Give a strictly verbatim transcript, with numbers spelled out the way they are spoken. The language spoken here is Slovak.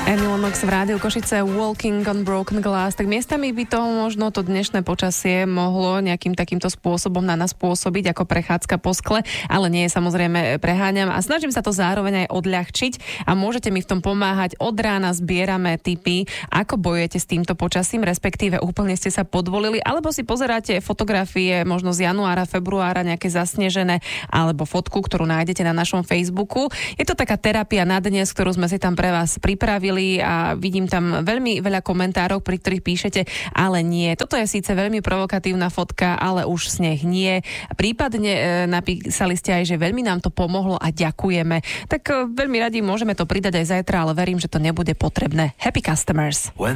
Annie Lennox v rádiu Košice, Walking on Broken Glass. Tak miestami by to možno to dnešné počasie mohlo nejakým takýmto spôsobom na nás pôsobiť ako prechádzka po skle, ale nie, samozrejme preháňam a snažím sa to zároveň aj odľahčiť a môžete mi v tom pomáhať. Od rána zbierame tipy, ako bojujete s týmto počasím, respektíve úplne ste sa podvolili, alebo si pozeráte fotografie možno z januára, februára, nejaké zasnežené, alebo fotku, ktorú nájdete na našom Facebooku. Je to taká terapia na dnes, ktorú sme si tam pre vás pripravili a vidím tam veľmi veľa komentárov, pri ktorých píšete, ale nie. Toto je síce veľmi provokatívna fotka, ale už sneh nie. Prípadne e, napísali ste aj, že veľmi nám to pomohlo a ďakujeme. Tak e, veľmi radi môžeme to pridať aj zajtra, ale verím, že to nebude potrebné. Happy customers.